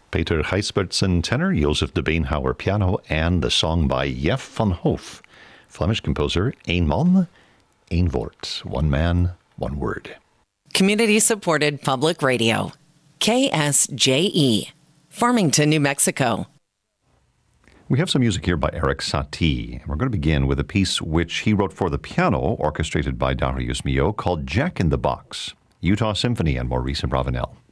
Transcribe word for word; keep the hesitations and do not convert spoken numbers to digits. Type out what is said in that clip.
Peter Gijsbertsen tenor, Jozef de Beenhouwer piano, and the song by Jef van Hoof, Flemish composer, Een man, één woord, one man, one word. Community-supported public radio, K S J E, Farmington, New Mexico. We have some music here by Erik Satie. We're going to begin with a piece which he wrote for the piano, orchestrated by Darius Milhaud, called Jack in the Box, Utah Symphony and Maurice Abravanel.